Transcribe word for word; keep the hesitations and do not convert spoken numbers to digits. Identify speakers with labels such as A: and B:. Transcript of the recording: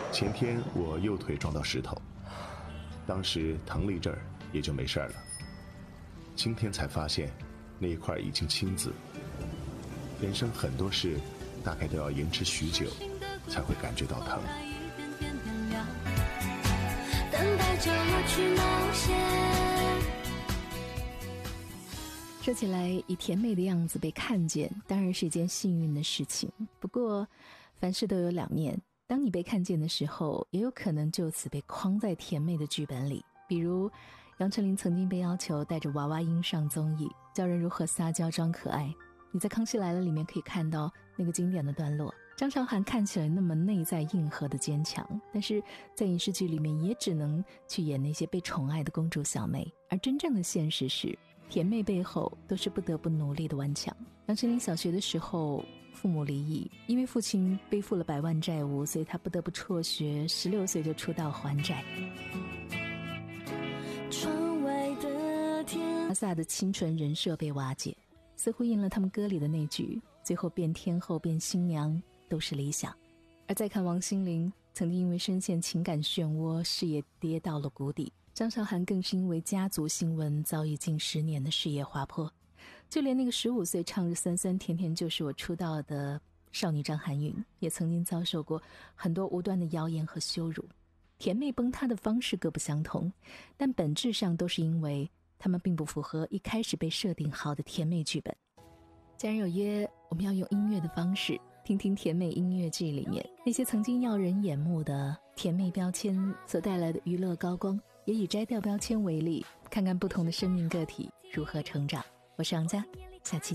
A: 前天我右腿撞到石头，当时疼了一阵儿，也就没事了。今天才发现，那一块已经青紫。人生很多事，大概都要延迟许久，才会感觉到疼。
B: 等待着我去冒险。
C: 说起来，以甜美的样子被看见，当然是一件幸运的事情。不过，凡事都有两面。当你被看见的时候，也有可能就此被框在甜美的剧本里。比如杨丞琳曾经被要求带着娃娃音上综艺，教人如何撒娇装可爱。你在《康熙来了》里面可以看到那个经典的段落，张韶涵看起来那么内在硬核的坚强，但是在影视剧里面也只能去演那些被宠爱的公主小妹。而真正的现实是，甜妹背后都是不得不努力的顽强。杨丞琳小学的时候父母离异，因为父亲背负了百万债务，所以他不得不辍学，十六岁就出道还债。
B: 窗外的天，
C: 阿萨的清纯人设被瓦解，似乎应了他们歌里的那句，最后变天后变新娘都是理想。而再看王心凌，曾经因为深陷情感漩涡，事业跌到了谷底。张韶涵更是因为家族新闻遭遇近十年的事业滑坡。就连那个十五岁唱着酸酸甜甜就是我出道的少女张含韵，也曾经遭受过很多无端的谣言和羞辱。甜妹崩塌的方式各不相同，但本质上都是因为她们并不符合一开始被设定好的甜妹剧本。家人有约，我们要用音乐的方式听听甜妹音乐剧里面那些曾经耀人眼目的甜妹标签所带来的娱乐高光，也以摘掉标签为例，看看不同的生命个体如何成长。我是杨佳，下期见。